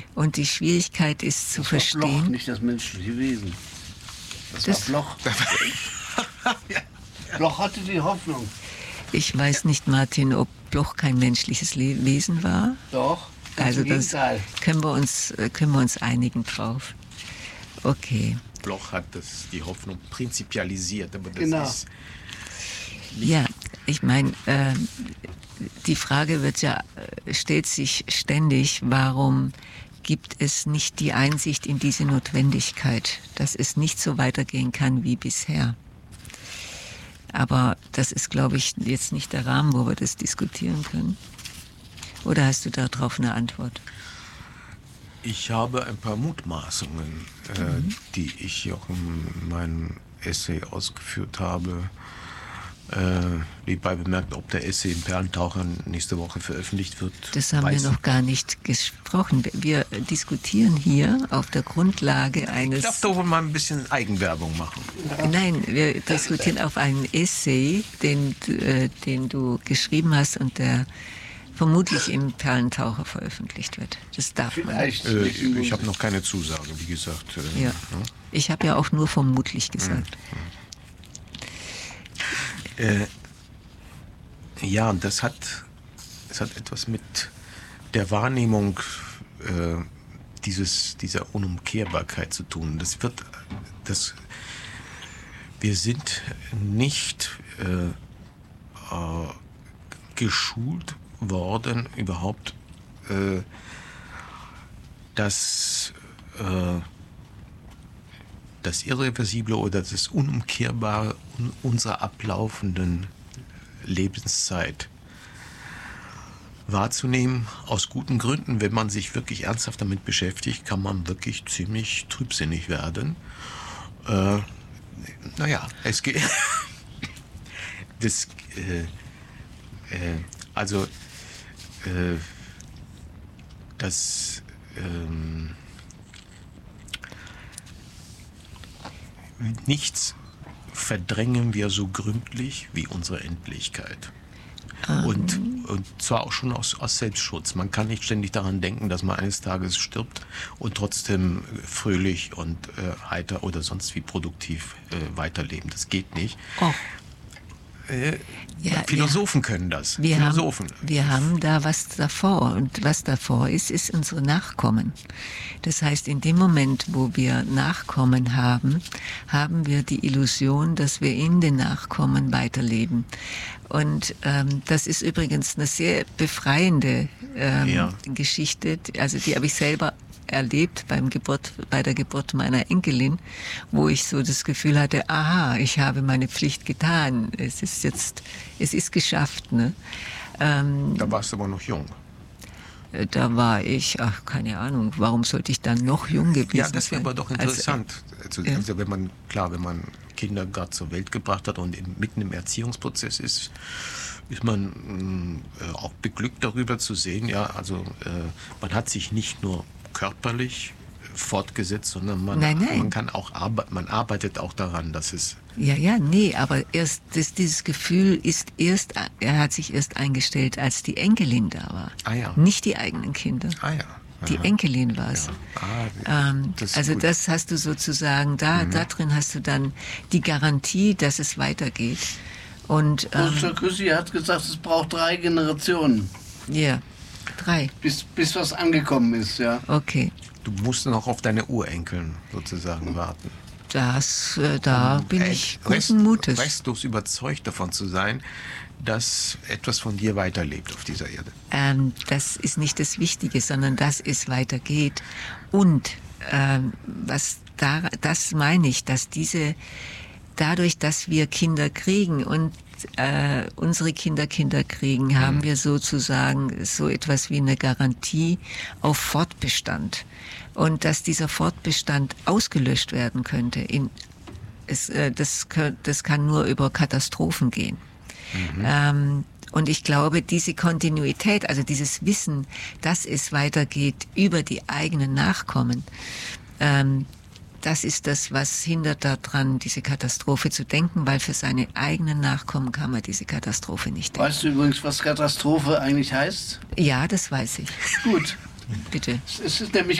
Und die Schwierigkeit ist zu verstehen. Das war Bloch, nicht das menschliche Wesen. Das war Bloch. Bloch hatte die Hoffnung. Ich weiß nicht, Martin, ob Bloch kein menschliches Wesen war. Doch. Also das können wir uns einigen drauf. Okay. Bloch hat die Hoffnung prinzipialisiert, aber das ist nicht. Ja, ich meine, die Frage stellt sich ständig, warum gibt es nicht die Einsicht in diese Notwendigkeit, dass es nicht so weitergehen kann wie bisher. Aber das ist, glaube ich, jetzt nicht der Rahmen, wo wir das diskutieren können. Oder hast du darauf eine Antwort? Ich habe ein paar Mutmaßungen, die ich auch in meinem Essay ausgeführt habe. Nebenbei bemerkt, ob der Essay in Perlentauchern nächste Woche veröffentlicht wird. Das haben wir noch gar nicht gesprochen. Wir diskutieren hier auf der Grundlage eines... Ich darf doch wohl mal ein bisschen Eigenwerbung machen. Nein, wir diskutieren auf einen Essay, den du geschrieben hast und der vermutlich im Perlentaucher veröffentlicht wird. Das darf Vielleicht. man. Ich habe noch keine Zusage, wie gesagt. Ja. Ich habe ja auch nur vermutlich gesagt. Ja, und das hat etwas mit der Wahrnehmung dieser Unumkehrbarkeit zu tun. Wir sind nicht geschult worden, überhaupt das Irreversible oder das Unumkehrbare unserer ablaufenden Lebenszeit wahrzunehmen. Aus guten Gründen, wenn man sich wirklich ernsthaft damit beschäftigt, kann man wirklich ziemlich trübsinnig werden. Es geht. Nichts verdrängen wir so gründlich wie unsere Endlichkeit. Und zwar auch schon aus Selbstschutz. Man kann nicht ständig daran denken, dass man eines Tages stirbt und trotzdem fröhlich und heiter oder sonst wie produktiv weiterleben. Das geht nicht. Oh. Philosophen können das. Wir haben da was davor. Und was davor ist unsere Nachkommen. Das heißt, in dem Moment, wo wir Nachkommen haben, haben wir die Illusion, dass wir in den Nachkommen weiterleben. Und das ist übrigens eine sehr befreiende Geschichte. Also die habe ich selber erlebt bei der Geburt meiner Enkelin, wo ich so das Gefühl hatte, aha, ich habe meine Pflicht getan. Es ist geschafft. Ne? Da warst du aber noch jung. Da war ich, keine Ahnung, warum sollte ich dann noch jung gewesen sein? Ja, das wäre aber doch interessant. Also wenn man Kinder gerade zur Welt gebracht hat und mitten im Erziehungsprozess ist man auch beglückt darüber zu sehen, man hat sich nicht nur körperlich fortgesetzt, sondern man kann auch man arbeitet auch daran, dass es... Aber dieses Gefühl hat sich erst eingestellt, als die Enkelin da war. Nicht die eigenen Kinder. Die Enkelin war es. Das hast du sozusagen, da drin hast du dann die Garantie, dass es weitergeht. Und Chrissy hat gesagt, es braucht 3 Generationen. Ja, 3. Bis was angekommen ist, ja. Okay. Du musst noch auf deine Urenkeln sozusagen warten. Da bin ich guten Mutes. Restlos überzeugt davon zu sein, dass etwas von dir weiterlebt auf dieser Erde. Das ist nicht das Wichtige, sondern dass es weitergeht. Und das meine ich, dass dadurch, dass wir Kinder kriegen und unsere Kinder kriegen, haben wir sozusagen so etwas wie eine Garantie auf Fortbestand. Und dass dieser Fortbestand ausgelöscht werden könnte, das kann nur über Katastrophen gehen. Und ich glaube, diese Kontinuität, also dieses Wissen, dass es weitergeht über die eigenen Nachkommen, das ist das, was hindert daran, diese Katastrophe zu denken, weil für seine eigenen Nachkommen kann man diese Katastrophe nicht denken. Weißt du übrigens, was Katastrophe eigentlich heißt? Ja, das weiß ich. Gut. Bitte. Es ist nämlich